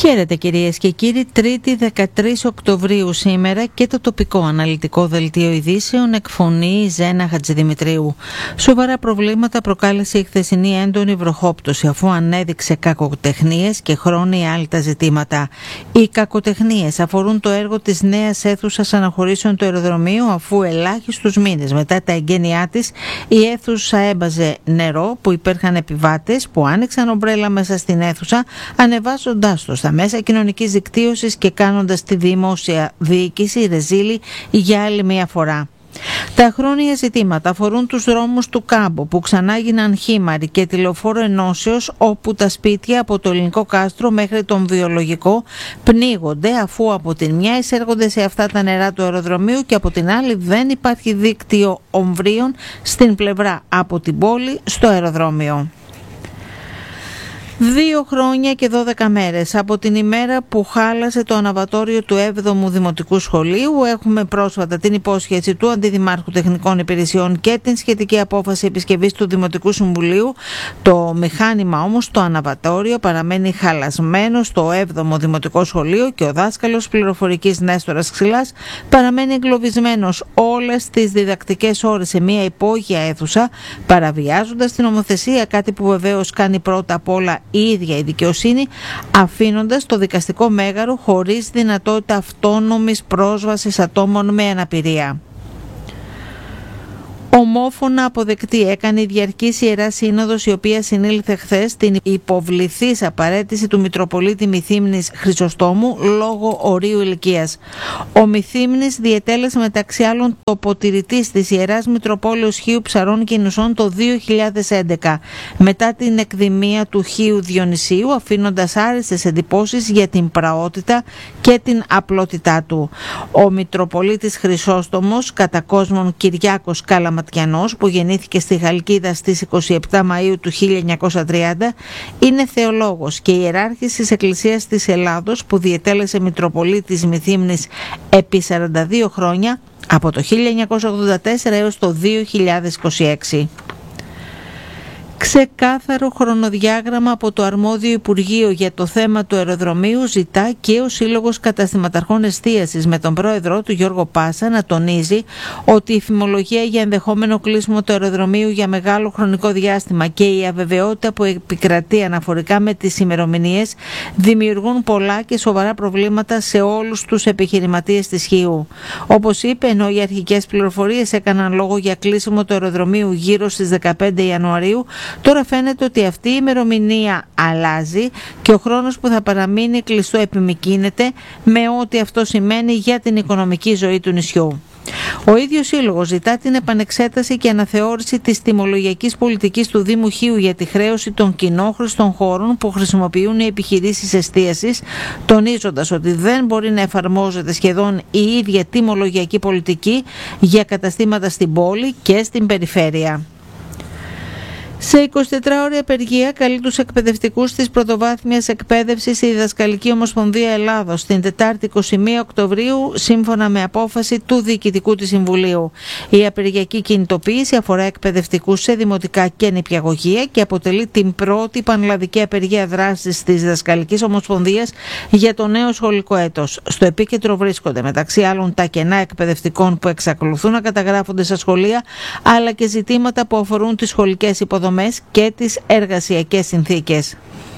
Χαίρετε κυρίες και κύριοι, Τρίτη 13 Οκτωβρίου σήμερα και το τοπικό αναλυτικό δελτίο ειδήσεων εκφωνεί η Ζένα Χατζηδημητρίου. Σοβαρά προβλήματα προκάλεσε η χθεσινή έντονη βροχόπτωση αφού ανέδειξε κακοτεχνίες και χρόνια άλλα ζητήματα. Οι κακοτεχνίες αφορούν το έργο της νέας αίθουσας αναχωρήσεων του αεροδρομίου, αφού ελάχιστους μήνες μετά τα εγγένειά της η αίθουσα έμπαζε νερό που υπήρχαν επιβάτες που άνοιξαν ομπρέλα μέσα στην αίθουσα, ανεβάζοντάς το στα μέσα κοινωνικής δικτύωσης και κάνοντας τη δημόσια διοίκηση ρεζίλη για άλλη μια φορά. Τα χρόνια ζητήματα αφορούν τους δρόμους του Κάμπο που ξανά γίναν χήμαροι και τη Λεωφόρο Ενώσεως, όπου τα σπίτια από το Ελληνικό Κάστρο μέχρι τον Βιολογικό πνίγονται, αφού από την μια εισέρχονται σε αυτά τα νερά του αεροδρομίου και από την άλλη δεν υπάρχει δίκτυο ομβρίων στην πλευρά από την πόλη στο αεροδρόμιο. 2 χρόνια και 12 μέρες από την ημέρα που χάλασε το αναβατόριο του 7ου Δημοτικού Σχολείου. Έχουμε πρόσφατα την υπόσχεση του Αντιδημάρχου Τεχνικών Υπηρεσιών και την σχετική απόφαση επισκευής του Δημοτικού Συμβουλίου. Το μηχάνημα όμως, το αναβατόριο, παραμένει χαλασμένο στο 7ο Δημοτικό Σχολείο και ο δάσκαλος πληροφορικής Νέστορας Ξυλάς παραμένει εγκλωβισμένος όλες τις διδακτικές ώρες σε μια υπόγεια αίθουσα, παραβιάζοντας την νομοθεσία, κάτι που βεβαίως κάνει πρώτα απ' όλα η ίδια η δικαιοσύνη, αφήνοντας το δικαστικό μέγαρο χωρίς δυνατότητα αυτόνομης πρόσβασης ατόμων με αναπηρία. Ομόφωνα αποδεκτή έκανε η Διαρκής Ιερά Σύνοδος, η οποία συνήλθε χθες, την υποβληθής απαρέτηση του Μητροπολίτη Μυθύμνης Χρυσοστόμου λόγω ορίου ηλικίας. Ο Μυθύμνης διετέλεσε μεταξύ άλλων τοποτηρητής της Ιεράς Μητροπόλεως Χίου Ψαρών και Νουσών το 2011, μετά την εκδημία του Χίου Διονυσίου, αφήνοντας άριστες εντυπώσεις για την πραότητα και την απλότητά του. Ο Μητροπολίτης Χρυσόστομος, κατά κόσμον Κυριάκος Καλαματιανός, που γεννήθηκε στη Χαλκίδα στις 27 Μαΐου του 1930, είναι θεολόγος και ιεράρχης της Εκκλησίας της Ελλάδος, που διετέλεσε Μητροπολίτης Μυθύμνης επί 42 χρόνια, από το 1984 έως το 2026. Ξεκάθαρο χρονοδιάγραμμα από το αρμόδιο Υπουργείο για το θέμα του αεροδρομίου ζητά και ο Σύλλογος Καταστηματαρχών Εστίασης, με τον πρόεδρό του Γιώργο Πάσα να τονίζει ότι η φημολογία για ενδεχόμενο κλείσιμο του αεροδρομίου για μεγάλο χρονικό διάστημα και η αβεβαιότητα που επικρατεί αναφορικά με τις ημερομηνίες δημιουργούν πολλά και σοβαρά προβλήματα σε όλους τους επιχειρηματίες της Χίου. Όπως είπε, ενώ οι αρχικές πληροφορίες έκαναν λόγο για κλείσιμο του αεροδρομίου γύρω στις 15 Ιανουαρίου, τώρα φαίνεται ότι αυτή η ημερομηνία αλλάζει και ο χρόνος που θα παραμείνει κλειστό επιμικρύνεται, με ό,τι αυτό σημαίνει για την οικονομική ζωή του νησιού. Ο ίδιος σύλλογος ζητά την επανεξέταση και αναθεώρηση της τιμολογιακής πολιτικής του Δήμου Χίου για τη χρέωση των κοινόχρηστων χώρων που χρησιμοποιούν οι επιχειρήσεις εστίασης, τονίζοντας ότι δεν μπορεί να εφαρμόζεται σχεδόν η ίδια τιμολογιακή πολιτική για καταστήματα στην πόλη και στην περιφέρεια. Σε 24ωρη απεργία καλεί τους εκπαιδευτικούς της πρωτοβάθμιας εκπαίδευσης η Διδασκαλική Ομοσπονδία Ελλάδος την Τετάρτη 21 Οκτωβρίου, σύμφωνα με απόφαση του Διοικητικού της Συμβουλίου. Η απεργιακή κινητοποίηση αφορά εκπαιδευτικούς σε δημοτικά και νηπιαγωγεία και αποτελεί την πρώτη πανελλαδική απεργία δράσης της Διδασκαλικής Ομοσπονδίας για το νέο σχολικό έτος. Στο επίκεντρο βρίσκονται μεταξύ άλλων τα κενά εκπαιδευτικών που εξακολουθούν να καταγράφονται στα σχολεία, αλλά και ζητήματα που αφορούν τις σχολικές υποδομές και τις εργασιακές συνθήκες.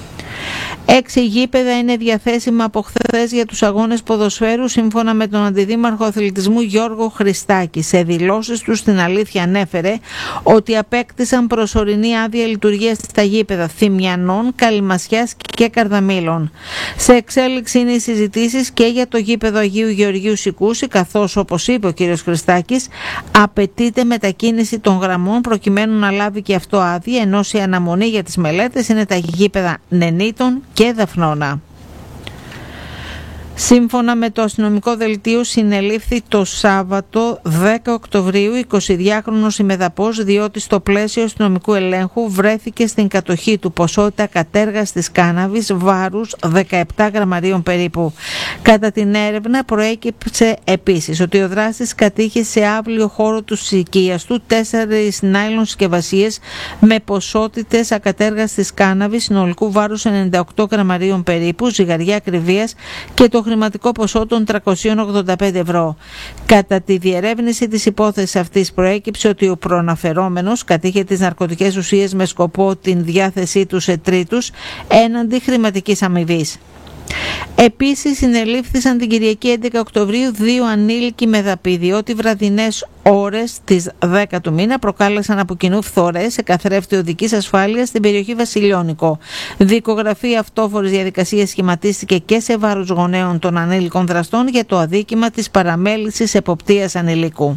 6 γήπεδα είναι διαθέσιμα από χθες για τους αγώνες ποδοσφαίρου, σύμφωνα με τον Αντιδήμαρχο Αθλητισμού Γιώργο Χριστάκη. Σε δηλώσεις του στην Αλήθεια ανέφερε ότι απέκτησαν προσωρινή άδεια λειτουργίας στα γήπεδα Θημιανών, Καλυμασιάς και Καρδαμήλων. Σε εξέλιξη είναι οι συζητήσεις και για το γήπεδο Αγίου Γεωργίου Σικούση, καθώς, όπως είπε ο κ. Χριστάκης, απαιτείται μετακίνηση των γραμμών προκειμένου να λάβει και αυτό άδεια, ενώ σε αναμονή για τις μελέτες είναι τα γήπεδα Νενίτων και Δαφνώνα. Σύμφωνα με το αστυνομικό δελτίο, συνελήφθη το Σάββατο 10 Οκτωβρίου 22χρονος ημεδαπός, διότι στο πλαίσιο αστυνομικού ελέγχου βρέθηκε στην κατοχή του ποσότητα κατέργαστης κάναβης βάρους 17 γραμμαρίων περίπου. Κατά την έρευνα προέκυψε επίσης ότι ο δράστης κατήχε σε αύλιο χώρο της οικίας του 4 νάιλον συσκευασίες με ποσότητες ακατέργαστης κάναβης συνολικού βάρους 98 γραμμαρίων περίπου, ζυγαριά ακριβίας και το χρηματικό ποσό των 385 ευρώ. Κατά τη διερεύνηση της υπόθεσης αυτής προέκυψε ότι ο προαναφερόμενος κατήχε τις ναρκωτικές ουσίες με σκοπό την διάθεσή τους σε τρίτους έναντι χρηματικής αμοιβής. Επίσης συνελήφθησαν την Κυριακή 11 Οκτωβρίου 2 ανήλικοι μεδαποί, διότι βραδινές ώρες της 10 του μήνα προκάλεσαν από κοινού φθορές σε καθρέφτη οδικής ασφάλειας στην περιοχή Βασιλιώνικο. Δικογραφή αυτόφορης διαδικασίας σχηματίστηκε και σε βάρος γονέων των ανήλικων δραστών για το αδίκημα της παραμέλησης εποπτείας ανηλίκου.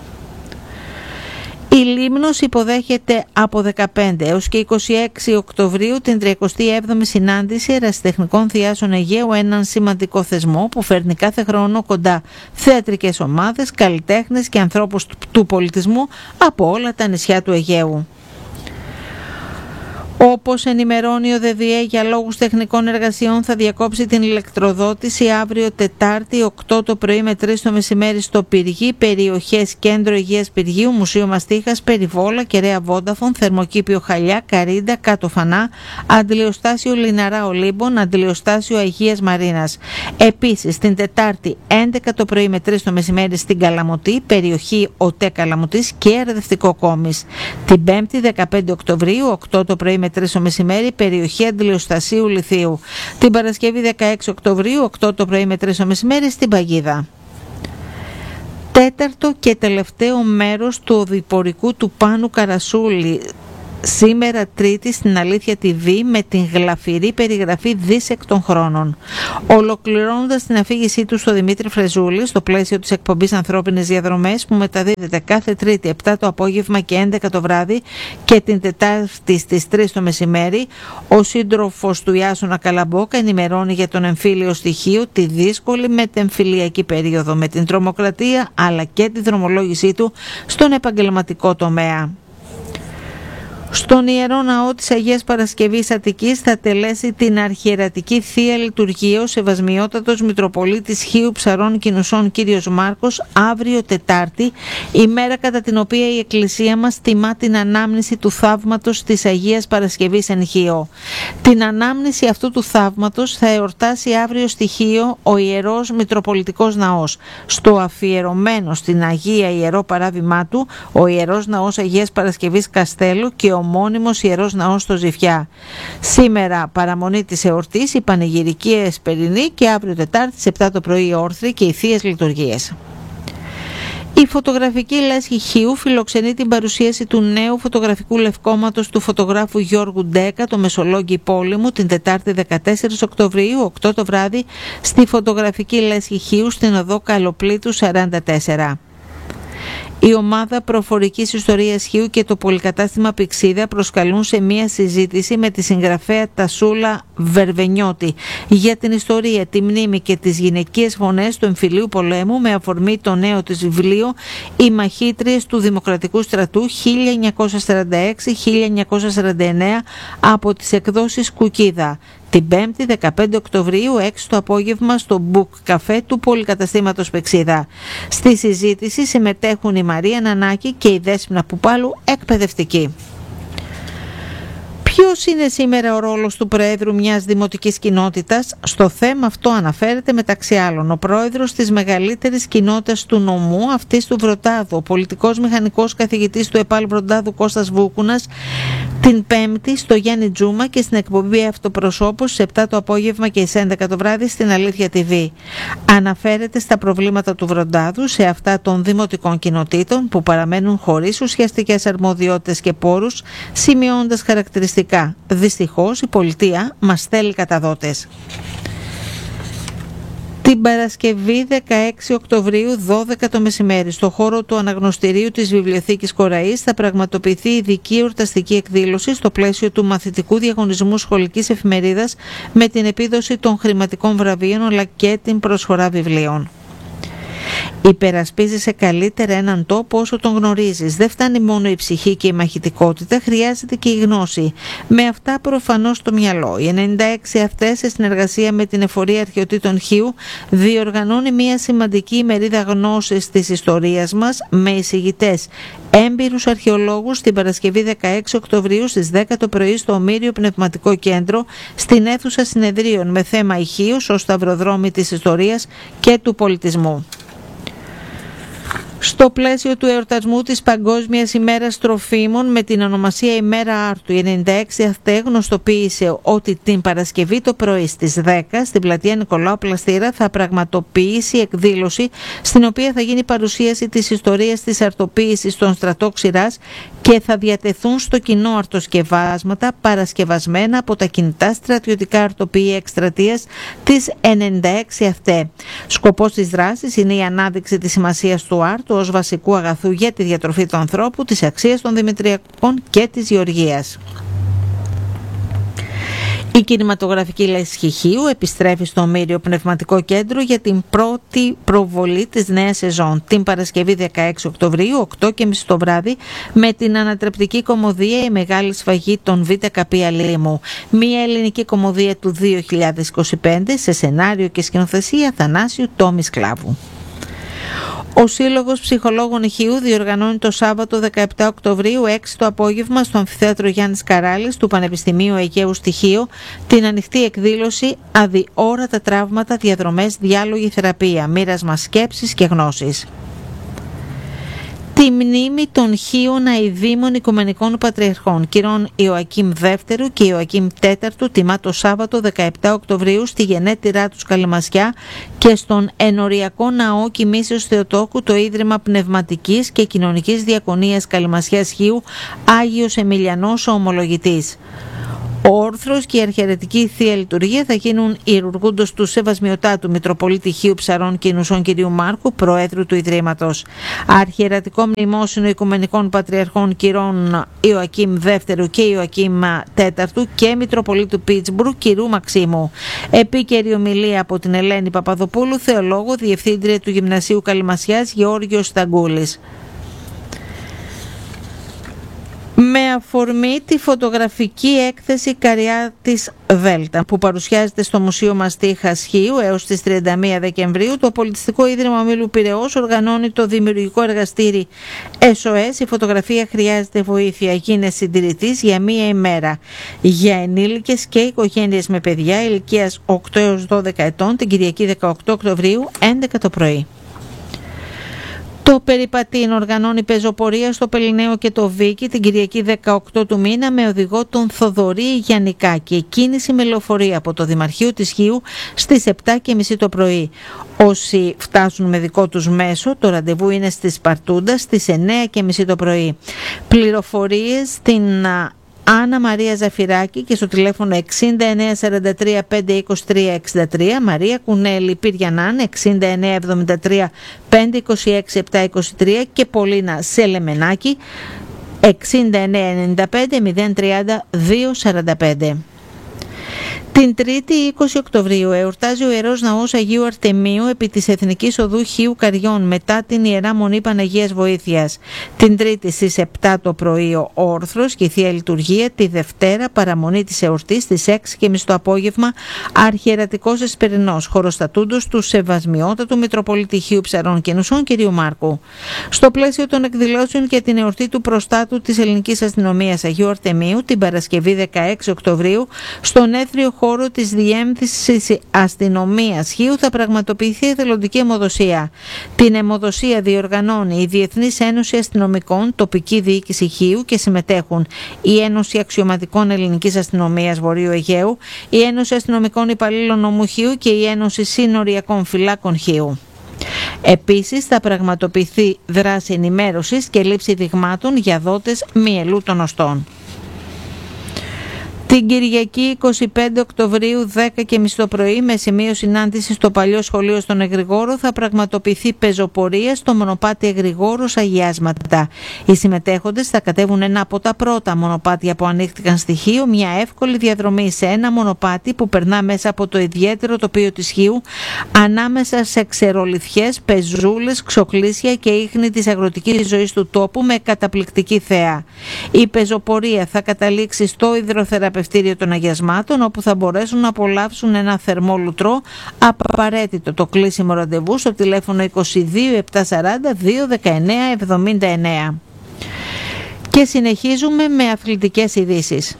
Η Λίμνος υποδέχεται από 15 έως και 26 Οκτωβρίου την 37η συνάντηση ερασιτεχνικών θειάσεων Αιγαίου, έναν σημαντικό θεσμό που φέρνει κάθε χρόνο κοντά θεατρικές ομάδες, καλλιτέχνες και ανθρώπους του πολιτισμού από όλα τα νησιά του Αιγαίου. Όπως ενημερώνει ο ΔΔΕ, για λόγους τεχνικών εργασιών θα διακόψει την ηλεκτροδότηση αύριο Τετάρτη 8 το πρωί με 3 το μεσημέρι στο Πυργή, περιοχές Κέντρο Υγείας Πυργίου, Μουσείο Μαστίχας, Περιβόλα, Κεραία Βόνταφον, Θερμοκήπιο Χαλιά, Καρίντα, Κάτω Φανά, Αντιλιοστάσιο Λιναρά Ολύμπων, Αντιλιοστάσιο Αγίας Μαρίνας. Επίσης την Τετάρτη 11 το πρωί με 3 το μεσημέρι στην Καλαμωτή, περιοχή ΟΤΕ Καλαμωτής και Ερδευτικό Κόμις. Την 5η 15 Οκτωβρίου 8 το πρωί με 3 το μεσημέρι, περιοχή Αντιλιοστασίου Λιθίου. Την Παρασκευή 16 Οκτωβρίου 8 το πρωί με 3 το μεσημέρι στην Παγίδα. Τέταρτο και τελευταίο μέρος του οδηπορικού του Πάνου Καρασούλη. Σήμερα Τρίτη στην Αλήθεια TV με την γλαφυρή περιγραφή Δίσεκ των χρόνων. Ολοκληρώνοντας την αφήγησή του στο Δημήτρη Φρεζούλη στο πλαίσιο της εκπομπής Ανθρώπινες Διαδρομές που μεταδίδεται κάθε Τρίτη 7 το απόγευμα και 11 το βράδυ και την Τετάρτη στις 3 το μεσημέρι, ο σύντροφος του Ιάσονα Καλαμπόκα ενημερώνει για τον εμφύλιο στοιχείο, τη δύσκολη μετεμφυλιακή περίοδο με την τρομοκρατία αλλά και τη δρομολόγησή του στον επαγγελματικό τομέα. Στον Ιερό Ναό της Αγίας Παρασκευής Αττικής θα τελέσει την αρχιερατική Θεία Λειτουργία ο Σεβασμιότατος Μητροπολίτης Χίου Ψαρών Κινουσών Κύριος Μάρκος αύριο Τετάρτη, ημέρα κατά την οποία η Εκκλησία μας τιμά την ανάμνηση του θαύματος της Αγίας Παρασκευής εν Χίο. Την ανάμνηση αυτού του θαύματος θα εορτάσει αύριο στη Χίο ο Ιερός Μητροπολιτικός Ναός. Στο αφιερωμένο στην Αγία Ιερό Παράβημά του, ο Ιερός Ναός Αγίας Παρασκευής Καστέλου και ο μόνιμος Ιερός Ναός στο Ζηφιά. Σήμερα παραμονή της εορτής, η Πανηγυρική Εσπερινή και αύριο Τετάρτη στις 7 το πρωί οι όρθροι και οι Θείες Λειτουργίες. Η φωτογραφική λέσχη Χίου φιλοξενεί την παρουσίαση του νέου φωτογραφικού λευκόματος του φωτογράφου Γιώργου Ντέκα, το Μεσολόγγι Πόλεμου, την Τετάρτη 14 Οκτωβρίου, 8 το βράδυ, στη φωτογραφική λέσχη Χίου στην οδό Καλοπλήτου 44. Η ομάδα προφορικής ιστορίας Χίου και το πολυκατάστημα Πηξίδα προσκαλούν σε μία συζήτηση με τη συγγραφέα Τασούλα Βερβενιώτη για την ιστορία, τη μνήμη και τις γυναικείες φωνές του εμφυλίου πολέμου με αφορμή το νέο της βιβλίο «Οι μαχήτριες του Δημοκρατικού Στρατού 1946-1949» από τις εκδόσεις Κουκίδα. Την 5η 15 Οκτωβρίου 6 το απόγευμα στο Book Café του πολυκαταστήματος Πηξίδα. Στη συζήτηση συμμετέχουν η Μαρία Νανάκη και η Δέσποινα Πουπάλου, εκπαιδευτική. Ποιος είναι σήμερα ο ρόλος του Προέδρου μιας δημοτικής κοινότητας? Στο θέμα αυτό αναφέρεται μεταξύ άλλων ο πρόεδρος της μεγαλύτερης κοινότητας του νομού, αυτής του Βροντάδου, ο πολιτικός μηχανικός καθηγητής του ΕΠΑΛ Βροντάδου Κώστας Βούκουνας, την 5η στο Γιάννη Τζούμα και στην εκπομπή Αυτοπροσώπους στις 7 το απόγευμα και στις 11 το βράδυ στην Αλήθεια TV. Αναφέρεται στα προβλήματα του Βροντάδου, σε αυτά των δημοτικών κοινοτήτων που παραμένουν χωρίς ουσιαστικές αρμοδιότητες και πόρους, σημειώντας χαρακτηριστικά. Δυστυχώς η πολιτεία μας στέλνει καταδότες. Την Παρασκευή 16 Οκτωβρίου 12 το μεσημέρι στο χώρο του αναγνωστηρίου της Βιβλιοθήκης Κοραής θα πραγματοποιηθεί ειδική εορταστική εκδήλωση στο πλαίσιο του μαθητικού διαγωνισμού σχολικής εφημερίδας με την επίδοση των χρηματικών βραβείων αλλά και την προσφορά βιβλίων. Υπερασπίζεσαι καλύτερα έναν τόπο όσο τον γνωρίζεις. Δεν φτάνει μόνο η ψυχή και η μαχητικότητα, χρειάζεται και η γνώση. Με αυτά προφανώς στο μυαλό. Οι 96 αυτές, σε συνεργασία με την Εφορία Αρχαιοτήτων Χίου, διοργανώνει μια σημαντική ημερίδα γνώσης της ιστορίας μας με εισηγητές έμπειρους αρχαιολόγους την Παρασκευή 16 Οκτωβρίου στις 10 το πρωί στο Ομήριο Πνευματικό Κέντρο στην αίθουσα συνεδρίων με θέμα η Χίος ως σταυροδρόμι της ιστορίας και του πολιτισμού. Στο πλαίσιο του εορτασμού της Παγκόσμιας ημέρας τροφίμων με την ονομασία ημέρα Άρτου, η 96 ΑΘΕ γνωστοποίησε ότι την Παρασκευή το πρωί στις 10 στην πλατεία Νικολάου Πλαστήρα θα πραγματοποιήσει εκδήλωση στην οποία θα γίνει παρουσίαση της ιστορίας της αρτοποίησης στον στρατό Ξηράς και θα διατεθούν στο κοινό αρτοσκευάσματα παρασκευασμένα από τα κινητά στρατιωτικά αρτοποιεία εκστρατείας της 96 ΑΘΕ. Σκοπός της δράσης είναι η ανάδειξη της σημασίας του άρτου ως βασικού αγαθού για τη διατροφή του ανθρώπου, της αξίας των δημητριακών και της γεωργίας. Η κινηματογραφική λέσχη Χίου επιστρέφει στο Ομήριο Πνευματικό Κέντρο για την πρώτη προβολή της νέας σεζόν την Παρασκευή 16 Οκτωβρίου 8.30 το βράδυ με την ανατρεπτική κωμωδία «Η Μεγάλη Σφαγή των ΒΚ Αλήμου», μια ελληνική κωμωδία του 2025 σε σενάριο και σκηνοθεσία Θανάσιου Τόμη Σκλάβου. Ο Σύλλογος Ψυχολόγων Χίου διοργανώνει το Σάββατο 17 Οκτωβρίου 6 το απόγευμα στο Αμφιθέατρο Γιάννης Καράλης του Πανεπιστημίου Αιγαίου στη Χίο την ανοιχτή εκδήλωση «Αδιόρατα τραύματα, διαδρομές, διάλογη θεραπεία, μοίρασμα σκέψης και γνώσης». Τη μνήμη των Χίων Αηδήμων Οικουμενικών Πατριαρχών κυρών Ιωακήμ Δεύτερου και Ιωακήμ Τέταρτου τιμά το Σάββατο 17 Οκτωβρίου στη γενέτειρά τους Καλυμασιά και στον ενοριακό ναό Κοιμήσεως Θεοτόκου το Ίδρυμα Πνευματικής και Κοινωνικής Διακονίας Καλυμασιάς Χίου Άγιος Εμιλιανός ο Ομολογητής. Ο όρθρος και η αρχιερετική Θεία Λειτουργία θα γίνουν ιερουργούντος του Σεβασμιωτάτου Μητροπολίτη Χίου Ψαρών και Νουσών κ. Μάρκου, Προέδρου του Ιδρύματος. Αρχιερατικό Μνημόσυνο Οικουμενικών Πατριαρχών κ. Ιωακήμ Δεύτερου και Ιωακήμ Τέταρτου και Μητροπολίτου Πίτσμπουργκ κ. Μαξίμου. Επίκαιρη ομιλία από την Ελένη Παπαδοπούλου, θεολόγο, Διευθύντρια του Γυμνασίου Καλυμασιάς Γεώργιος Σταγκούλης. Με αφορμή τη φωτογραφική έκθεση Καριάτης Δέλτα που παρουσιάζεται στο Μουσείο Μαστίχας Χίου έως τις 31 Δεκεμβρίου, το Πολιτιστικό Ίδρυμα Ομίλου Πειραιώς οργανώνει το δημιουργικό εργαστήρι SOS. Η φωτογραφία χρειάζεται βοήθεια. Γίνε συντηρητής για μία ημέρα για ενήλικες και οικογένειες με παιδιά ηλικίας 8 έως 12 ετών την Κυριακή 18 Οκτωβρίου 11 το πρωί. Το Περιπατήν οργανώνει πεζοπορία στο Πελληναίο και το Βίκι την Κυριακή 18 του μήνα με οδηγό τον Θοδωρή Γιαννικάκη. Κίνηση με λεωφορεία από το Δημαρχείο της Χίου στις 7.30 το πρωί. Όσοι φτάσουν με δικό τους μέσο, το ραντεβού είναι στη Σπαρτούντα στις 9.30 το πρωί. Πληροφορίες στην Άννα Μαρία Ζαφυράκη και στο τηλέφωνο 6943 523 63, Μαρία Κουνέλη Πυριανάν 6973 526 723 και Πολίνα Σελεμενάκη 6995 030 245. Την 3η 20 Οκτωβρίου εορτάζει ο Ιερός Ναός Αγίου Αρτεμίου επί της Εθνικής Οδού Χίου Καριών μετά την Ιερά Μονή Παναγίας Βοήθειας. Την 3η στις 7 το πρωί ο όρθρος και η Θεία Λειτουργία, τη Δευτέρα παραμονή της εορτής στις 6.30 το απόγευμα αρχιερατικός Εσπερινός χωροστατούντος του Σεβασμιότατου Μητροπολίτη Χίου Ψαρών και Νουσών κ. Μάρκου. Στο πλαίσιο των εκδηλώσεων για την εορτή του προστάτου της Ελληνικής Αστυνομίας Αγίου Αρτεμίου την Παρασκευή 16 Οκτωβρίου στον έθριο χώρο της Διεύθυνσης Αστυνομίας Χίου θα πραγματοποιηθεί εθελοντική αιμοδοσία. Την αιμοδοσία διοργανώνει η Διεθνής Ένωση Αστυνομικών, τοπική διοίκηση Χίου και συμμετέχουν η Ένωση Αξιωματικών Ελληνικής Αστυνομίας Βορείου Αιγαίου, η Ένωση Αστυνομικών Υπαλλήλων Νομού Χίου και η Ένωση Συνοριακών Φυλάκων Χίου. Επίσης θα πραγματοποιηθεί δράση ενημέρωσης και λήψη δειγμάτων για δότες μυελού των οστών. Την Κυριακή 25 Οκτωβρίου 10:30 το πρωί με σημείο συνάντηση στο Παλιό Σχολείο στον Εγρηγόρο θα πραγματοποιηθεί πεζοπορία στο μονοπάτι Εγρηγόρος Αγιάσματα. Οι συμμετέχοντες θα κατέβουν ένα από τα πρώτα μονοπάτια που ανοίχτηκαν στη Χίο, μια εύκολη διαδρομή σε ένα μονοπάτι που περνά μέσα από το ιδιαίτερο τοπίο της Χίου, ανάμεσα σε ξερολιθιές, πεζούλες, ξοκλήσια και ίχνη της αγροτικής ζωής του τόπου με καταπληκτική θέα. Η πεζοπορία θα καταλήξει στο υδροθεραπευτήριο των Αγιασμάτων, όπου θα μπορέσουν να απολαύσουν ένα θερμό λουτρό. Απαραίτητο το κλείσιμο ραντεβού στο τηλέφωνο 22 740 219 79. Και συνεχίζουμε με αθλητικές ειδήσεις.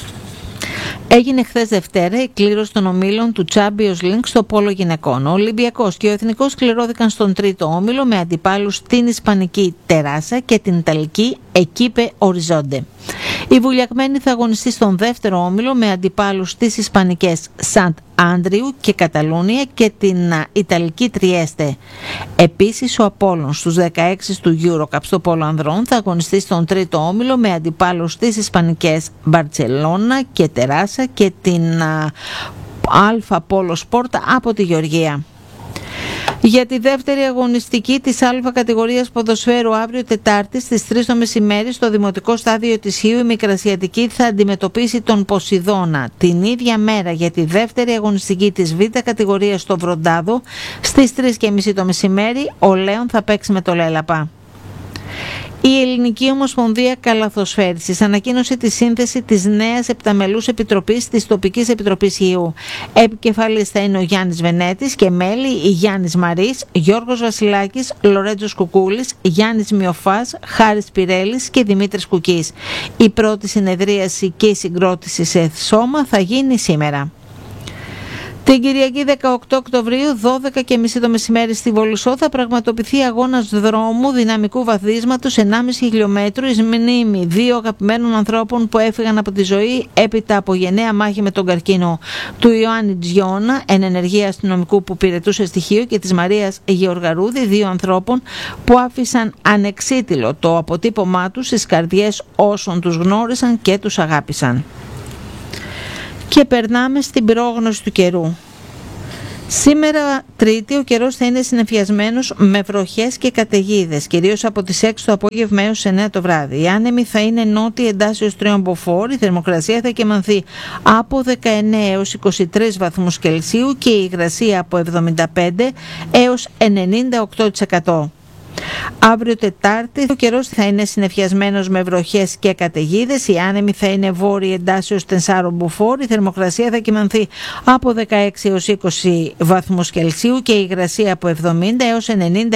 Έγινε χθες Δευτέρα η κλήρωση των ομίλων του Champions League στο πόλο γυναικών. Ο Ολυμπιακός και ο Εθνικός κληρώθηκαν στον τρίτο όμιλο με αντιπάλους την Ισπανική Τεράσα και την Ιταλική Εκίπε Οριζόντε. Η Βουλιαγμένη θα αγωνιστεί στον δεύτερο όμιλο με αντιπάλους τις Ισπανικές Σαντ Άντριου και Καταλούνια και την Ιταλική Τριέστε. Επίσης ο Απόλλων στους 16 του EuroCup στο πόλο ανδρών θα αγωνιστεί στον τρίτο όμιλο με αντιπάλους τις Ισπανικές Μπαρτσελώνα και Τεράσα και την Αλφα Πόλο Σπορτ από τη Γεωργία. Για τη δεύτερη αγωνιστική της Α κατηγορίας ποδοσφαίρου αύριο Τετάρτη στις 3 το μεσημέρι στο Δημοτικό Στάδιο της Χίου η Μικρασιατική θα αντιμετωπίσει τον Ποσειδώνα. Την ίδια μέρα για τη δεύτερη αγωνιστική της Β κατηγορίας στο Βροντάδο στις 3:30 το μεσημέρι ο Λέων θα παίξει με το Λέλαπα. Η Ελληνική Ομοσπονδία Καλαθοσφαίρισης ανακοίνωσε τη σύνθεση της νέας επταμελούς επιτροπής της τοπικής επιτροπής Χίου. Επικεφαλής θα είναι ο Γιάννης Βενέτης και μέλη η Γιάννης Μαρής, Γιώργος Βασιλάκης, Λορέντζος Κουκούλης, Γιάννης Μιοφάς, Χάρης Πυρέλης και Δημήτρης Κουκής. Η πρώτη συνεδρίαση και η συγκρότηση σε σώμα θα γίνει σήμερα. Την Κυριακή 18 Οκτωβρίου, 12:30 το μεσημέρι στη Βολουσό θα πραγματοποιηθεί αγώνας δρόμου δυναμικού βαθίσματος 1,5 χιλιόμετρου εις μνήμη δύο αγαπημένων ανθρώπων που έφυγαν από τη ζωή έπειτα από γενναία μάχη με τον καρκίνο, του Ιωάννη Τζιώνα, εν ενεργεία αστυνομικού που υπηρετούσε στοιχείο, και της Μαρίας Γεωργαρούδη, δύο ανθρώπων που άφησαν ανεξίτηλο το αποτύπωμά τους στις καρδιές όσων τους γνώρισαν και τους αγάπησαν. Και περνάμε στην πρόγνωση του καιρού. Σήμερα Τρίτη ο καιρός θα είναι συννεφιασμένος με βροχές και καταιγίδες, κυρίως από τις 6 το απόγευμα έως 9 το βράδυ. Η άνεμη θα είναι νότια εντάσσεως 3 μποφόρ, η θερμοκρασία θα κυμανθεί από 19 έως 23 βαθμούς Κελσίου και η υγρασία από 75 έως 98%. Αύριο Τετάρτη ο καιρός θα είναι συννεφιασμένος με βροχές και καταιγίδες, η άνεμη θα είναι βόρεια εντάσσεως 4 μποφόρ, η θερμοκρασία θα κυμανθεί από 16 έως 20 βαθμούς Κελσίου και η υγρασία από 70 έως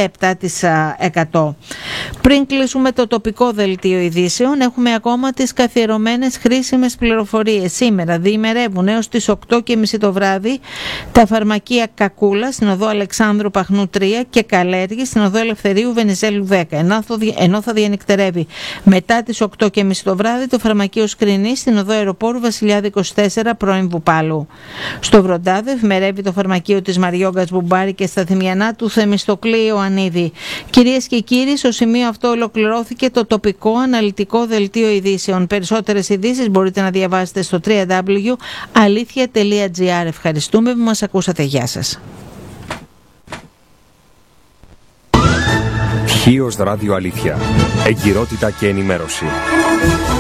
97%. Πριν κλείσουμε το τοπικό δελτίο ειδήσεων, έχουμε ακόμα τις καθιερωμένες χρήσιμες πληροφορίες. Σήμερα διημερεύουν έως τις 8:30 το βράδυ τα φαρμακεία Κακούλα στην οδό Αλεξάνδρου Παχνού 3 και Καλέργη στην οδό Ελευθερίου Βενιζέλου 10, ενώ θα διανυκτερεύει μετά τις 8:30 το βράδυ το φαρμακείο Σκρινής στην οδό Αεροπόρου Βασιλιάδη 24 πρώην Βουπάλου. Στο Βροντάδο ευμερεύει το φαρμακείο της Μαριόγκας Μπουμπάρη και στα Θυμιανά του Θεμιστοκλή Ιωαννίδη. Κυρίες και κύριοι, στο σημείο αυτό ολοκληρώθηκε το τοπικό αναλυτικό δελτίο ειδήσεων. Περισσότερες ειδήσεις μπορείτε να διαβάσετε στο www.alithia.gr. Ευχαριστούμε που μας ακούσατε. Γεια σας. Χίος Ράδιο Αλήθεια. Εγκυρότητα και ενημέρωση.